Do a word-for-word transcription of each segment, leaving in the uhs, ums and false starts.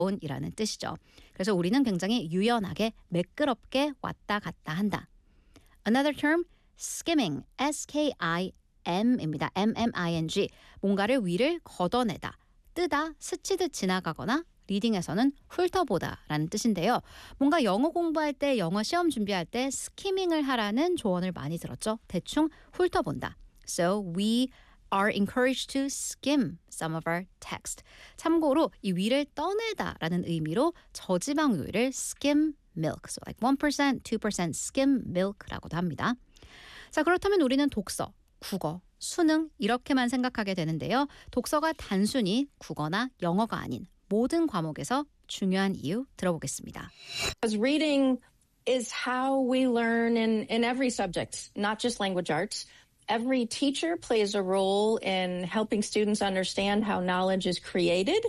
이라는 뜻이죠. 그래서 우리는 굉장히 유연하게 매끄럽게 왔다 갔다 한다. Another term, skimming, S-K-I-M입니다. M-M-I-N-G, 뭔가를 위를 걷어내다, 뜨다, 스치듯 지나가거나 리딩에서는 훑어보다라는 뜻인데요. 뭔가 영어 공부할 때, 영어 시험 준비할 때 스키밍을 하라는 조언을 많이 들었죠. 대충 훑어본다. So we are encouraged to skim some of our text. 참고로 이 위를 떠내다라는 의미로 저지방 우유를 skim milk, so like one percent, two percent skim milk라고도 합니다. 자, 그렇다면 우리는 독서, 국어, 수능 이렇게만 생각하게 되는데요. 독서가 단순히 국어나 영어가 아닌 모든 과목에서 중요한 이유 들어보겠습니다. Because reading is how we learn in, in every subject, not just language arts. Every teacher plays a role in helping students understand how knowledge is created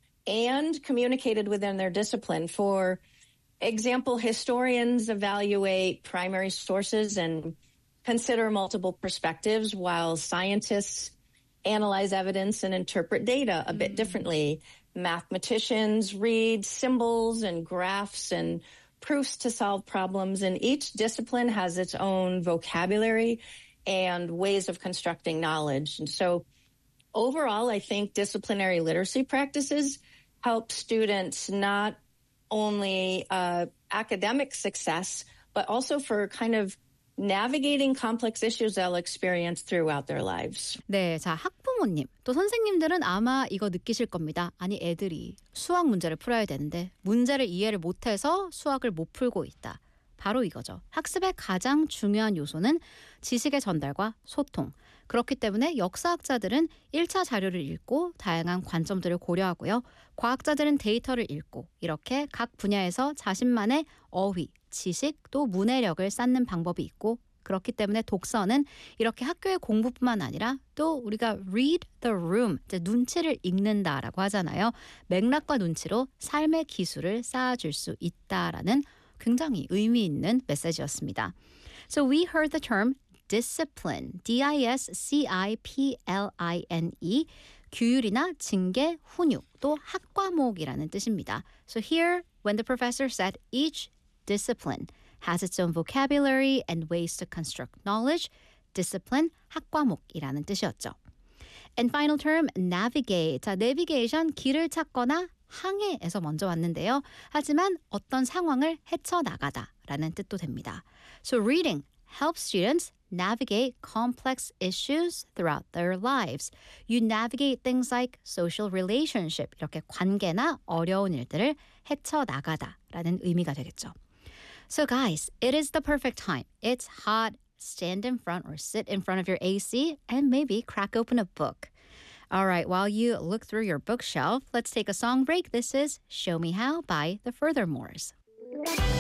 and communicated within their discipline. For example, historians evaluate primary sources and consider multiple perspectives, while scientists analyze evidence and interpret data a bit differently. Mathematicians read symbols and graphs and proofs to solve problems, and each discipline has its own vocabulary and ways of constructing knowledge. And so overall, I think disciplinary literacy practices help students not only uh, academic success, but also for kind of navigating complex issues they'll experience throughout their lives. 네, 자, 학부모님 또 선생님들은 아마 이거 느끼실 겁니다. 아니, 애들이 수학 문제를 풀어야 되는데 문제를 이해를 못해서 수학을 못 풀고 있다. 바로 이거죠. 학습의 가장 중요한 요소는 지식의 전달과 소통. 그렇기 때문에 역사학자들은 일 차 자료를 읽고 다양한 관점들을 고려하고요. 과학자들은 데이터를 읽고 이렇게 각 분야에서 자신만의 어휘, 지식, 또 문해력을 쌓는 방법이 있고, 그렇기 때문에 독서는 이렇게 학교의 공부뿐만 아니라 또 우리가 read the room, 이제 눈치를 읽는다라고 하잖아요. 맥락과 눈치로 삶의 기술을 쌓아줄 수 있다라는 굉장히 의미 있는 메시지였습니다. So we heard the term discipline, D-I-S-C-I-P-L-I-N-E, 규율이나 징계, 훈육, 또 학과목이라는 뜻입니다. So here, when the professor said each discipline has its own vocabulary and ways to construct knowledge, discipline, 학과목이라는 뜻이었죠. And final term, navigate. 자, navigation, 길을 찾거나 항해에서 먼저 왔는데요. 하지만 어떤 상황을 헤쳐나가다라는 뜻도 됩니다. So reading helps students navigate complex issues throughout their lives. You navigate things like social relationship, 이렇게 관계나 어려운 일들을 헤쳐나가다라는 의미가 되겠죠. So guys, it is the perfect time. It's hot. Stand in front or sit in front of your A C and maybe crack open a book. All right, while you look through your bookshelf, let's take a song break. This is Show Me How by the Furthermores.